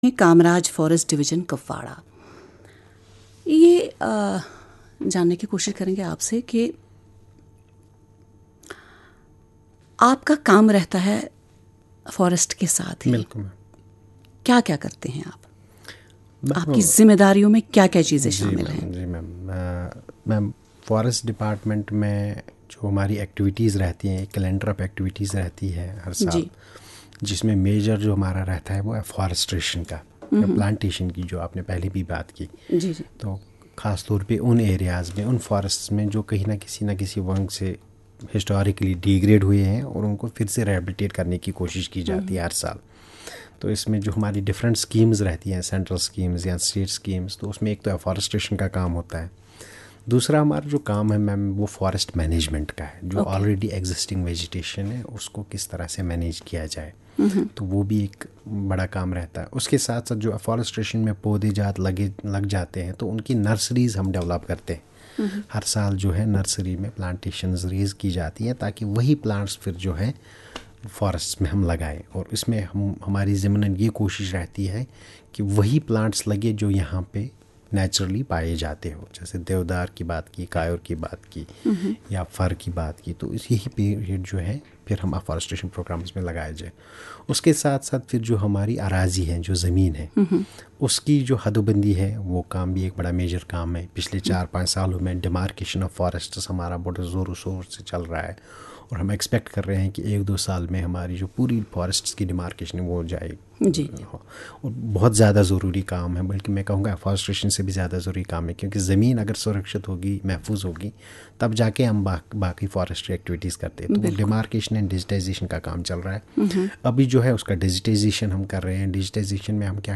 Kamaraj forest division Kupwara. ये जानने की कोशिश करेंगे आपसे कि आपका काम रहता है फॉरेस्ट के साथ ही। बिल्कुल। क्या क्या करते हैं आप? आपकी जिम्मेदारियों में क्या क्या चीज़ें शामिल हैं? जी मैम फॉरेस्ट डिपार्टमेंट में जो हमारी एक्टिविटीज़ रहती हैं, एक कैलेंडर ऑफ एक्टिविटीज़ रहती है हर साल, जिसमें मेजर जो हमारा रहता है वो है फॉरेस्ट्रेशन का, प्लांटेशन की, जो आपने पहले भी बात की। जी जी। तो ख़ास तौर पे उन एरियाज़ में, उन फॉरेस्ट में जो कहीं ना किसी वंग से हिस्टोरिकली डिग्रेड हुए हैं और उनको फिर से रिहेबिलिटेट करने की कोशिश की जाती है हर साल। तो इसमें जो हमारी डिफरेंट स्कीम्स रहती हैं, सेंट्रल स्कीम्स या स्टेट स्कीम्स, तो उसमें एक तो एफॉरेस्टेशन का काम होता है। दूसरा हमारा जो काम है मैम वो फॉरेस्ट मैनेजमेंट का है, जो ऑलरेडी एग्जिस्टिंग वेजिटेशन है उसको किस तरह से मैनेज किया जाए, तो वो भी एक बड़ा काम रहता है। उसके साथ साथ जो एफॉरेस्टेशन में पौधे जात लग जाते हैं तो उनकी नर्सरीज़ हम डेवलप करते हैं। हर साल जो है नर्सरी में प्लांटेशंस रेज की जाती हैं ताकि वही प्लांट्स फिर जो है फॉरेस्ट में हम लगाएं। और इसमें हमारी ज़मीन ये कोशिश रहती है कि वही प्लांट्स लगे जो यहाँ पे नेचुरली पाए जाते हो, जैसे देवदार की बात की, कायोर की बात की या फर की बात की, तो यही पीरियड जो है फिर हम अफॉरेस्टेशन प्रोग्राम्स में लगाए जाए। उसके साथ साथ फिर जो हमारी अराजी है, जो ज़मीन है, उसकी जो हदबंदी है, वो काम भी एक बड़ा मेजर काम है। पिछले 4-5 सालों में डिमार्केशन ऑफ फॉरेस्ट्स हमारा बड़ा ज़ोरों शोर से चल रहा है और हम एक्सपेक्ट कर रहे हैं कि 1-2 साल में हमारी जो पूरी फॉरेस्ट्स की डिमार्केशन वो हो जाएगी जी। और बहुत ज़्यादा ज़रूरी काम है, बल्कि मैं कहूँगा एफॉरेस्ट्रेशन से भी ज़्यादा ज़रूरी काम है, क्योंकि ज़मीन अगर सुरक्षित होगी, महफूज होगी, तब जाके हम बाकी फॉरेस्ट्री एक्टिविटीज़ करते हैं। तो वो डिमार्केशन एंड डिजिटाइजेशन का काम चल रहा है। अभी जो है उसका डिजिटाइजेशन हम कर रहे हैं। डिजिटाइजेशन में हम क्या